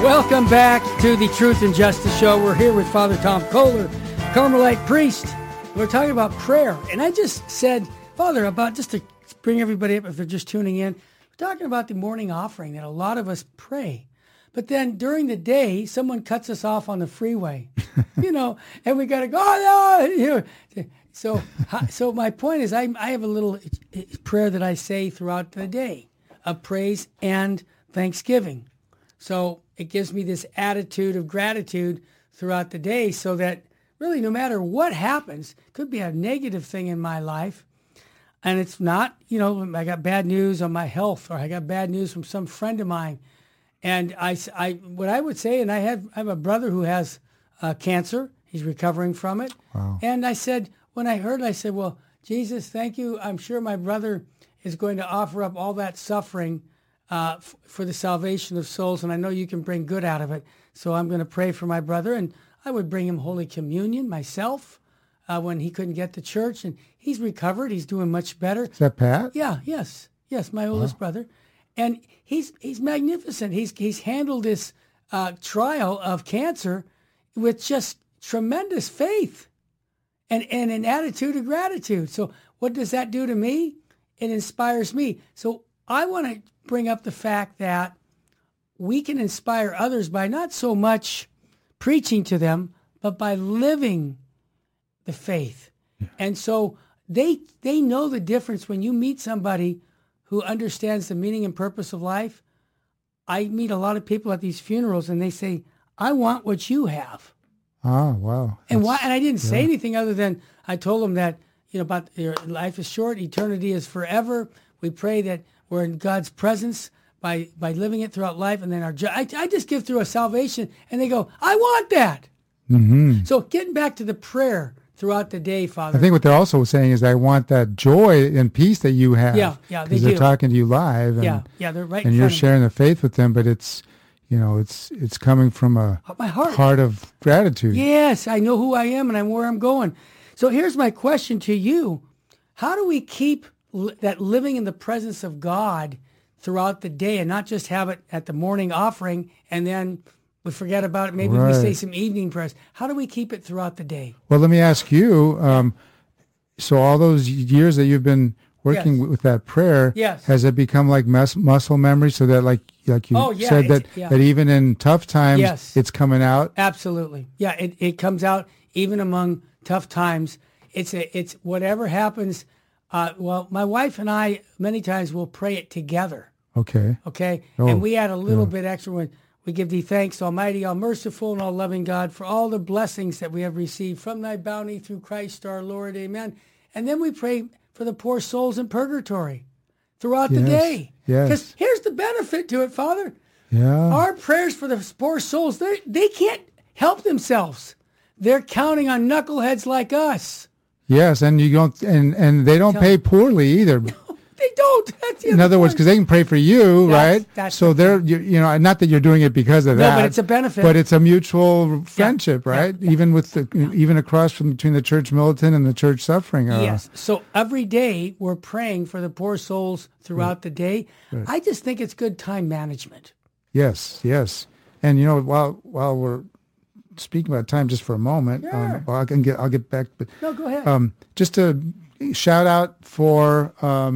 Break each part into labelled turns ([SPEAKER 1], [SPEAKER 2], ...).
[SPEAKER 1] Welcome back to the Truth and Justice Show. We're here with Father Tom Kohler, Carmelite priest. We're talking about prayer. And I just said, Father, about just to bring everybody up if they're just tuning in, we're talking about the morning offering that a lot of us pray. But then during the day, someone cuts us off on the freeway, and we got to go, oh, no. So my point is I have a little prayer that I say throughout the day of praise and thanksgiving. So it gives me this attitude of gratitude throughout the day so that really no matter what happens, could be a negative thing in my life, and it's not, I got bad news on my health or I got bad news from some friend of mine. And what I would say, and I have a brother who has cancer. He's recovering from it.
[SPEAKER 2] Wow.
[SPEAKER 1] And I said, when I heard, I said, well, Jesus, thank you. I'm sure my brother is going to offer up all that suffering for the salvation of souls, and I know you can bring good out of it. So I'm going to pray for my brother, and I would bring him Holy Communion myself when he couldn't get to church, and he's recovered. He's doing much better.
[SPEAKER 2] Is that Pat?
[SPEAKER 1] Yes, my oldest brother, and he's magnificent. He's handled this trial of cancer with just tremendous faith and an attitude of gratitude. So what does that do to me? It inspires me. So I want to bring up the fact that we can inspire others by not so much preaching to them, but by living the faith. Yeah. And so they know the difference when you meet somebody who understands the meaning and purpose of life. I meet a lot of people at these funerals and they say, I want what you have.
[SPEAKER 2] Oh, wow.
[SPEAKER 1] And why? And I didn't say anything other than I told them that, about your life is short, eternity is forever. We pray that we're in God's presence by living it throughout life, and then I just give through a salvation, and they go, I want that.
[SPEAKER 2] Mm-hmm.
[SPEAKER 1] So getting back to the prayer throughout the day, Father.
[SPEAKER 2] I think what they're also saying is I want that joy and peace that you have.
[SPEAKER 1] Yeah, they do.
[SPEAKER 2] Because they're talking to you live. And,
[SPEAKER 1] they're right.
[SPEAKER 2] And you're sharing the faith with them, but it's, it's coming from
[SPEAKER 1] my
[SPEAKER 2] heart of gratitude.
[SPEAKER 1] Yes, I know who I am and I'm where I'm going. So here's my question to you. How do we keep that living in the presence of God throughout the day and not just have it at the morning offering and then we forget about it? Maybe we say some evening prayers. How do we keep it throughout the day?
[SPEAKER 2] Well, let me ask you, so all those years that you've been working with that prayer, has it become like muscle memory so that like you said that even in tough times, it's coming out?
[SPEAKER 1] Absolutely. Yeah, it comes out even among tough times. It's whatever happens. Well, my wife and I many times will pray it together.
[SPEAKER 2] Okay. Oh,
[SPEAKER 1] and we add a little bit extra when we give thee thanks, Almighty, all merciful, and all loving God, for all the blessings that we have received from thy bounty through Christ our Lord. Amen. And then we pray for the poor souls in purgatory throughout the day.
[SPEAKER 2] Yes.
[SPEAKER 1] Because here's the benefit to it, Father.
[SPEAKER 2] Yeah.
[SPEAKER 1] Our prayers for the poor souls, they can't help themselves. They're counting on knuckleheads like us.
[SPEAKER 2] Yes, and you don't, and they don't pay poorly either.
[SPEAKER 1] No, they don't.
[SPEAKER 2] In other words, because they can pray for you, right? So they're, not that you're doing it because of that.
[SPEAKER 1] No, but it's a benefit.
[SPEAKER 2] But it's a mutual friendship, right? Yeah. Even across from between the church militant and the church suffering.
[SPEAKER 1] Yes. So every day we're praying for the poor souls throughout the day. Right. I just think it's good time management.
[SPEAKER 2] Yes. And while we're speaking about time just for a moment, I'll get back. But
[SPEAKER 1] no, go ahead.
[SPEAKER 2] Just to shout out for,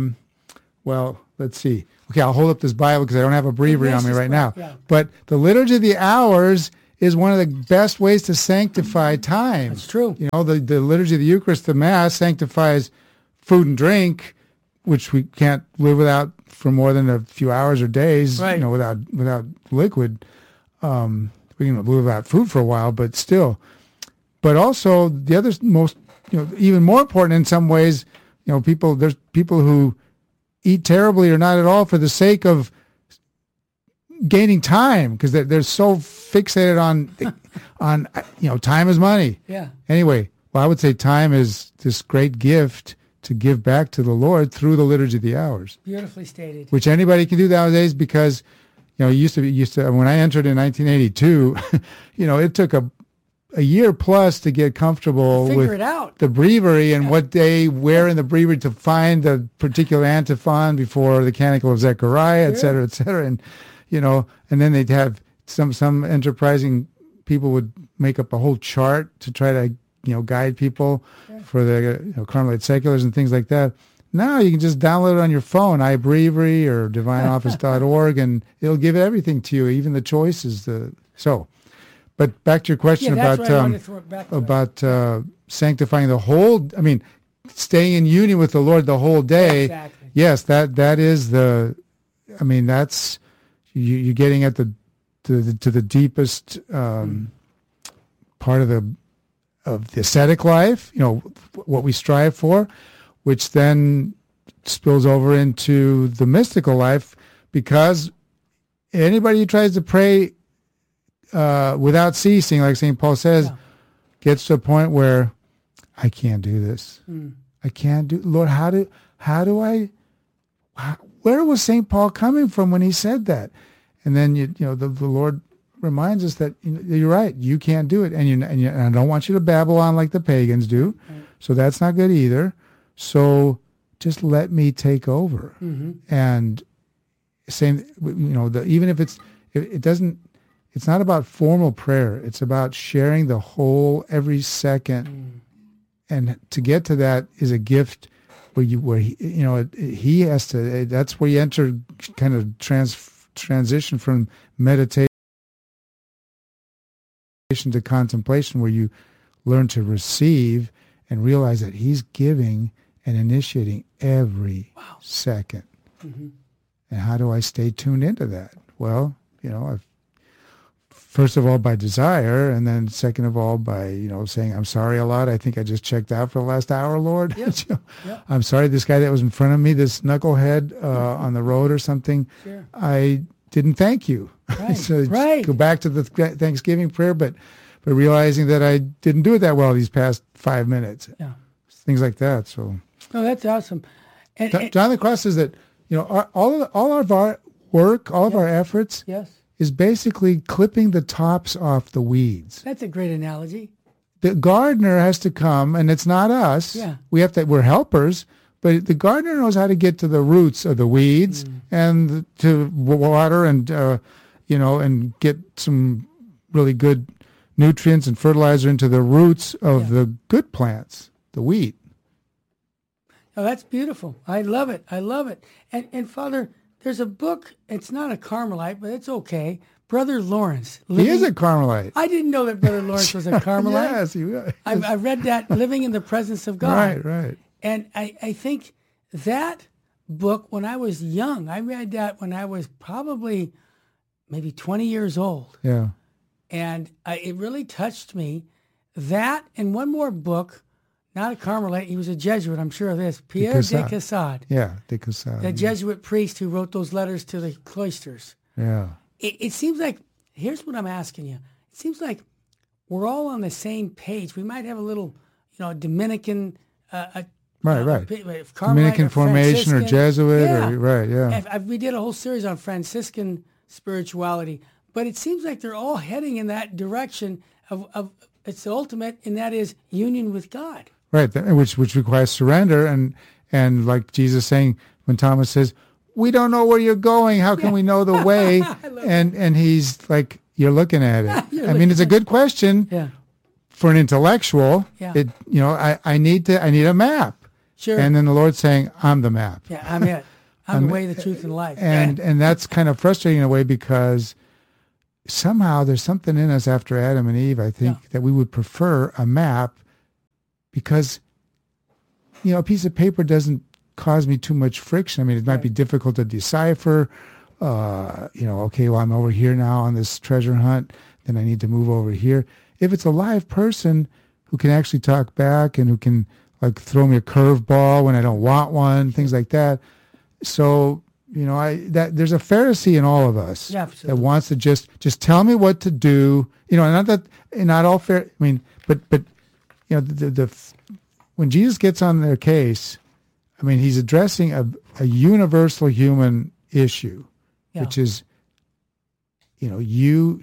[SPEAKER 2] let's see. Okay, I'll hold up this Bible because I don't have a breviary on me right now. Yeah. But the Liturgy of the Hours is one of the best ways to sanctify time.
[SPEAKER 1] That's true.
[SPEAKER 2] The Liturgy of the Eucharist, the Mass, sanctifies food and drink, which we can't live without for more than a few hours or days.
[SPEAKER 1] Right.
[SPEAKER 2] Without liquid. We can live without food for a while, but still. But also the other most, even more important in some ways, there's people who eat terribly or not at all for the sake of gaining time because they're so fixated on time is money.
[SPEAKER 1] Yeah.
[SPEAKER 2] Anyway, I would say time is this great gift to give back to the Lord through the Liturgy of the Hours.
[SPEAKER 1] Beautifully stated.
[SPEAKER 2] Which anybody can do nowadays because used to when I entered in 1982, it took a year plus to get comfortable with the breviary and where in the breviary to find the particular antiphon before the Canticle of Zechariah, et cetera, et cetera. And, and then they'd have some enterprising people would make up a whole chart to try to guide people for the Carmelite seculars and things like that. Now you can just download it on your phone, iBreviary or divineoffice.org, and it'll give everything to you, even the choices. But back to your question about sanctifying the whole. I mean, staying in union with the Lord the whole day.
[SPEAKER 1] Exactly.
[SPEAKER 2] Yes, that is the. I mean, that's you're getting at to the deepest part of the ascetic life. What we strive for, which then spills over into the mystical life, because anybody who tries to pray without ceasing, like St. Paul says, gets to a point where I can't do this. I can't do. Lord, how do I? Where was St. Paul coming from when he said that? And then the Lord reminds us that you're right. You can't do it, and I don't want you to babble on like the pagans do. Right. So that's not good either. So just let me take over. And same, even if it doesn't. It's not about formal prayer. It's about sharing the whole every second, and to get to that is a gift where he has to. That's where you enter kind of transition from meditation to contemplation, where you learn to receive and realize that he's giving and initiating every second. And how do I stay tuned into that? Well, first of all, by desire, and then second of all, by, saying, I'm sorry a lot. I think I just checked out for the last hour, Lord. Yep. I'm sorry, this guy that was in front of me, this knucklehead on the road or something, I didn't thank you.
[SPEAKER 1] Right.
[SPEAKER 2] So go back to the Thanksgiving prayer, but realizing that I didn't do it that well these past 5 minutes.
[SPEAKER 1] Yeah.
[SPEAKER 2] Things like that. So.
[SPEAKER 1] Oh, that's awesome. And
[SPEAKER 2] John the Cross says that, all of our work, all of our efforts, is basically clipping the tops off the weeds.
[SPEAKER 1] That's a great analogy.
[SPEAKER 2] The gardener has to come, and it's not us.
[SPEAKER 1] Yeah.
[SPEAKER 2] We're helpers, but the gardener knows how to get to the roots of the weeds and to water and and get some really good nutrients and fertilizer into the roots of the good plants, the wheat.
[SPEAKER 1] Oh, that's beautiful. I love it. And Father, there's a book, it's not a Carmelite, but it's okay. Brother Lawrence.
[SPEAKER 2] He is a Carmelite.
[SPEAKER 1] I didn't know that Brother Lawrence was a Carmelite.
[SPEAKER 2] Yes, he was.
[SPEAKER 1] I read that, Living in the Presence of God.
[SPEAKER 2] Right.
[SPEAKER 1] And I think that book, when I was young, I read that when I was probably maybe 20 years old.
[SPEAKER 2] Yeah.
[SPEAKER 1] And it really touched me. That and one more book, not a Carmelite, he was a Jesuit, I'm sure of this, Pierre de Caussade.
[SPEAKER 2] Yeah, de Caussade.
[SPEAKER 1] The Jesuit priest who wrote those letters to the cloisters.
[SPEAKER 2] Yeah.
[SPEAKER 1] It seems like, here's what I'm asking you. It seems like we're all on the same page. We might have a little, Dominican...
[SPEAKER 2] Right.
[SPEAKER 1] Dominican
[SPEAKER 2] formation or Jesuit.
[SPEAKER 1] We did a whole series on Franciscan spirituality. But it seems like they're all heading in that direction of it's the ultimate, and that is union with God.
[SPEAKER 2] Right, which requires surrender, and like Jesus saying when Thomas says, "We don't know where you're going. How can we know the way?" and he's like, "You're looking at it." I mean, it's a good question for an intellectual.
[SPEAKER 1] Yeah.
[SPEAKER 2] I need a map.
[SPEAKER 1] Sure.
[SPEAKER 2] And then the Lord's saying, "I'm the map."
[SPEAKER 1] Yeah, I'm it. I'm the way, the truth, and the life.
[SPEAKER 2] And that's kind of frustrating in a way, because somehow there's something in us after Adam and Eve, I think, that we would prefer a map, because, a piece of paper doesn't cause me too much friction. I mean, it might be difficult to decipher. Okay, well, I'm over here now on this treasure hunt, then I need to move over here. If it's a live person who can actually talk back and who can, like, throw me a curveball when I don't want one, things like that. So, there's a Pharisee in all of us that wants to just tell me what to do. Not all fair. I mean, but when Jesus gets on their case, I mean, he's addressing a universal human issue, which is, you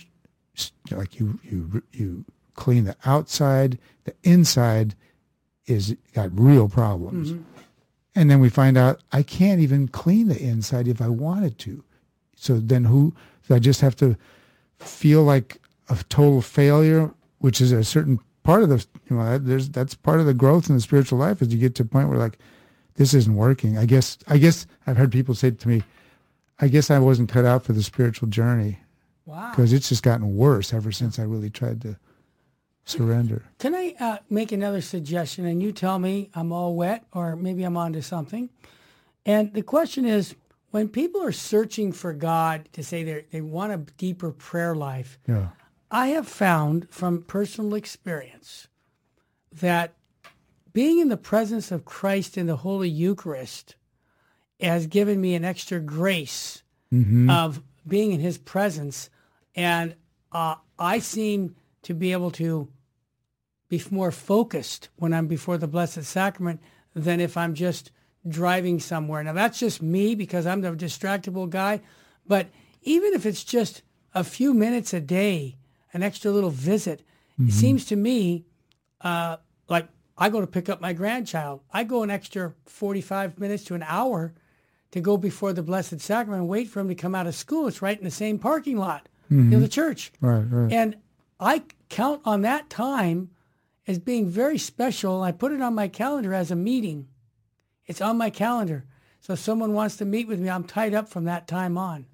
[SPEAKER 2] clean the outside, the inside is got real problems. Mm-hmm. And then we find out I can't even clean the inside if I wanted to. So then I just have to feel like a total failure, which is a certain part of the, that's part of the growth in the spiritual life, is you get to a point where like, this isn't working. I guess I've heard people say to me, I guess I wasn't cut out for the spiritual journey.
[SPEAKER 1] Wow.
[SPEAKER 2] Because it's just gotten worse ever since I really tried to surrender.
[SPEAKER 1] Can I make another suggestion, and you tell me I'm all wet or maybe I'm onto something? And the question is, when people are searching for God to say they want a deeper prayer life,
[SPEAKER 2] Yeah.
[SPEAKER 1] I have found from personal experience that being in the presence of Christ in the Holy Eucharist has given me an extra grace of being in his presence. And I seem to be able to be more focused when I'm before the Blessed Sacrament than if I'm just driving somewhere. Now, that's just me because I'm the distractible guy. But even if it's just a few minutes a day, an extra little visit, it seems to me like I go to pick up my grandchild. I go an extra 45 minutes to an hour to go before the Blessed Sacrament and wait for him to come out of school. It's right in the same parking lot, the church.
[SPEAKER 2] Right.
[SPEAKER 1] And I count on that time as being very special. I put it on my calendar as a meeting. It's on my calendar. So if someone wants to meet with me, I'm tied up from that time on.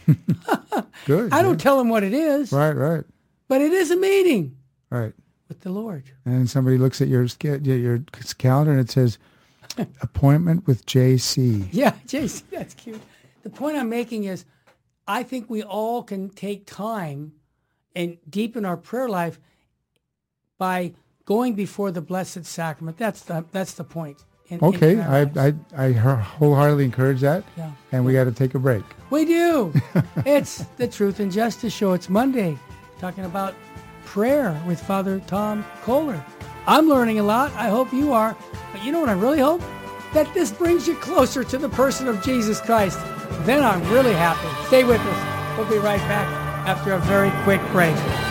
[SPEAKER 2] Good.
[SPEAKER 1] I don't tell them what it is.
[SPEAKER 2] Right.
[SPEAKER 1] But it is a meeting.
[SPEAKER 2] Right.
[SPEAKER 1] With the Lord.
[SPEAKER 2] And somebody looks at your calendar and it says, appointment with JC.
[SPEAKER 1] Yeah, JC, that's cute. The point I'm making is I think we all can take time and deepen our prayer life by going before the Blessed Sacrament. That's the point.
[SPEAKER 2] Okay, I wholeheartedly encourage that.
[SPEAKER 1] Yeah.
[SPEAKER 2] And we got to take a break.
[SPEAKER 1] We do. It's the Truth and Justice Show. It's Monday, talking about prayer with Father Tom Kohler. I'm learning a lot. I hope you are. But you know what I really hope? That this brings you closer to the person of Jesus Christ. Then I'm really happy. Stay with us. We'll be right back after a very quick break.